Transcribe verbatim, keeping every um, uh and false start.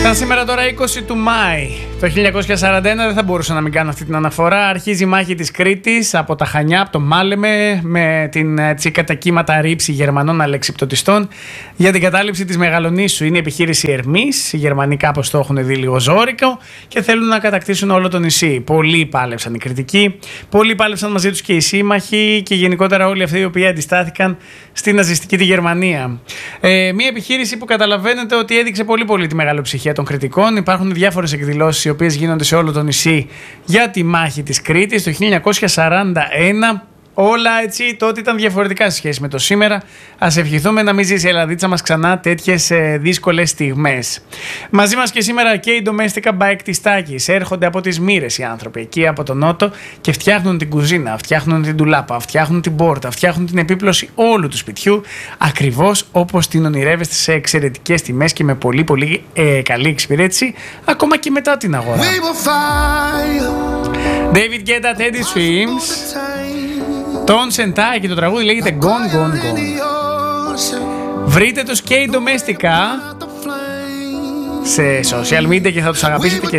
Σαν σήμερα τώρα είκοσι του Μάη το χίλια εννιακόσια σαράντα ένα, δεν θα μπορούσα να μην κάνω αυτή την αναφορά. Αρχίζει η μάχη της Κρήτης από τα Χανιά, από το Μάλεμε, με την έτσι, κατά κύματα ρήψη Γερμανών αλεξιπτωτιστών για την κατάληψη της Μεγαλονήσου. Είναι η επιχείρηση Ερμής. Οι Γερμανοί κάπως το έχουν δει λίγο ζώρικο και θέλουν να κατακτήσουν όλο το νησί. Πολλοί πάλεψαν οι κριτικοί, πολλοί πάλεψαν μαζί τους και οι σύμμαχοι και γενικότερα όλοι αυτοί οι οποίοι αντιστάθηκαν στην ναζιστική τη Γερμανία. Ε, μια επιχείρηση που καταλαβαίνετε ότι έδειξε πολύ πολύ τη μεγαλοψυχία των κριτικών. Υπάρχουν διάφορες εκδηλώσεις οι οποίες γίνονται σε όλο το νησί για τη μάχη της Κρήτης το χίλια εννιακόσια σαράντα ένα. Όλα έτσι τότε ήταν διαφορετικά σε σχέση με το σήμερα. Ας ευχηθούμε να μην ζήσει η Ελλαδίτσα μας ξανά τέτοιες ε, δύσκολες στιγμές. Μαζί μας και σήμερα και η Ντομέστικα Bike της Τάκης. Έρχονται από τις Μοίρες οι άνθρωποι εκεί από τον Νότο και φτιάχνουν την κουζίνα, φτιάχνουν την ντουλάπα, φτιάχνουν την πόρτα, φτιάχνουν την επίπλωση όλου του σπιτιού ακριβώς όπως την ονειρεύεστε σε εξαιρετικές τιμές και με πολύ πολύ ε, καλή εξυπηρέτηση ακόμα και μετά την αγορά. David Guetta, Teddy Swims. Τον Σεντάι και το τραγούδι λέγεται Gone Gone Gone. Βρείτε τους και η Ντομέστικα σε social media και θα τους αγαπήσετε και